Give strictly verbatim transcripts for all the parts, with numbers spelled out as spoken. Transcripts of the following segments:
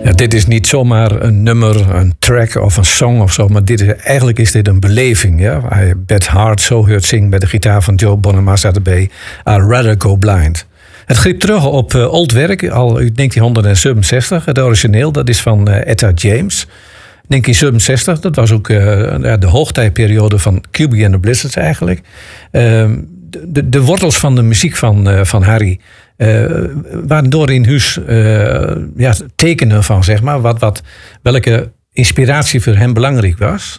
Ja, dit is niet zomaar een nummer, een track of een song of zo, maar dit is, eigenlijk is dit een beleving. Ja? Waar je Beth Hart zo hoort zingen bij de gitaar van Joe Bonamassa erbij. I'd Rather Go Blind. Het griep terug op uh, oud werk, al uit negentien zevenenzestig. Het origineel, dat is van uh, Etta James. negentien zevenenzestig, dat was ook uh, de hoogtijperiode van Q B and the Blizzards eigenlijk. Uh, de, de wortels van de muziek van, uh, van Harry uh, waren door in huis uh, ja, tekenen van, zeg maar, wat, wat, welke inspiratie voor hem belangrijk was.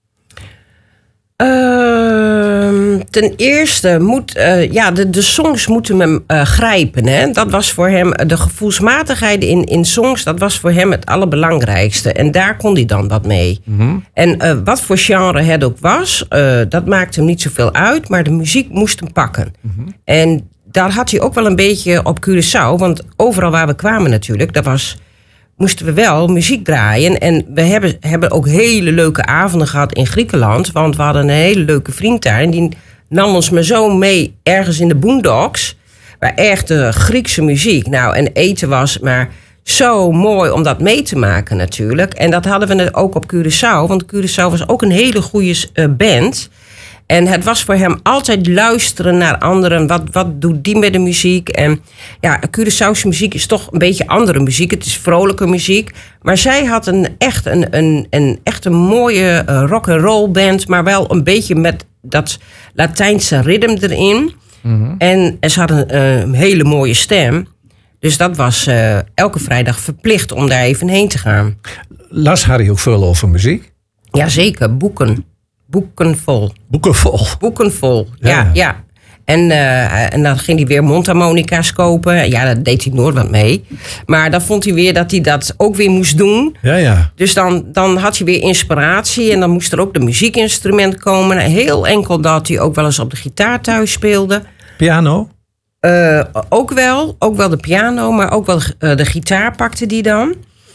Uh, ten eerste moet uh, ja, de, de songs moeten hem uh, grijpen. Hè? Dat was voor hem de gevoelsmatigheid in, in songs. Dat was voor hem het allerbelangrijkste. En daar kon hij dan wat mee. Mm-hmm. En uh, wat voor genre het ook was, uh, dat maakte hem niet zoveel uit. Maar de muziek moest hem pakken. Mm-hmm. En daar had hij ook wel een beetje op Curaçao. Want overal waar we kwamen natuurlijk, dat was, moesten we wel muziek draaien. En we hebben, hebben ook hele leuke avonden gehad in Griekenland. Want we hadden een hele leuke vriend daar. En die nam ons maar zo mee ergens in de boondocks. Waar echt de Griekse muziek. Nou, en eten was maar zo mooi om dat mee te maken natuurlijk. En dat hadden we ook op Curaçao. Want Curaçao was ook een hele goede uh, band. En het was voor hem altijd luisteren naar anderen. Wat, wat doet die met de muziek? En ja, Curaçaose muziek is toch een beetje andere muziek. Het is vrolijke muziek. Maar zij had een echt een, een, een, echt een mooie uh, rock-and-roll band. Maar wel een beetje met dat Latijnse ritme erin. Mm-hmm. En, en ze hadden een, een hele mooie stem. Dus dat was uh, elke vrijdag verplicht om daar even heen te gaan. Las Harry ook veel over muziek? Jazeker, boeken. Boeken vol. Boeken vol? Boeken vol, ja, ja. ja. En, uh, en dan ging hij weer mondharmonica's kopen. Ja, daar deed hij nooit wat mee. Maar dan vond hij weer dat hij dat ook weer moest doen. Ja, ja. Dus dan, dan had hij weer inspiratie. En dan moest er ook de muziekinstrument komen. Heel enkel dat hij ook wel eens op de gitaar thuis speelde. Piano? Uh, ook wel. Ook wel de piano, maar ook wel uh, de gitaar pakte hij dan.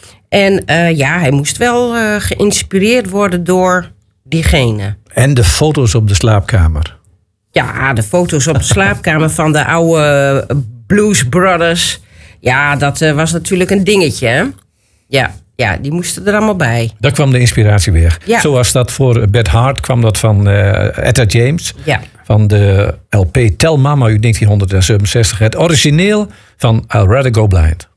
En uh, ja, hij moest wel uh, geïnspireerd worden door diegene. En de foto's op de slaapkamer. Ja, de foto's op de slaapkamer van de oude Blues Brothers. Ja, dat uh, was natuurlijk een dingetje, hè? Ja, ja, die moesten er allemaal bij. Daar kwam de inspiratie weer. Ja. Zoals dat voor Beth Hart kwam dat van uh, Etta James. Ja. Van de L P Tell Mama uit negentien zevenenzestig. Het origineel van I'd Rather Go Blind.